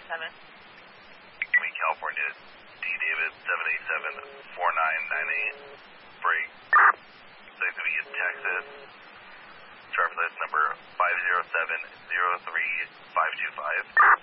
Wayne, California, D. David 787-4998. Break. Going to be in Texas. Driver's license number 507-03525.